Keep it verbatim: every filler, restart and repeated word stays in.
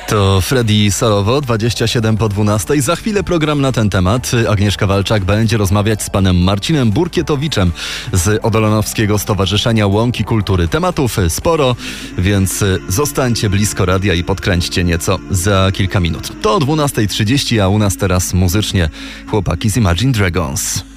To Freddy Salowo, dwadzieścia siedem po dwunastej. Za chwilę program na ten temat. Agnieszka Walczak będzie rozmawiać z panem Marcinem Burkietowiczem z Odolanowskiego Stowarzyszenia Łąki Kultury. Tematów sporo, więc zostańcie blisko radia i podkręćcie nieco za kilka minut. To o dwunasta trzydzieści, a u nas teraz muzycznie chłopaki z Imagine Dragons.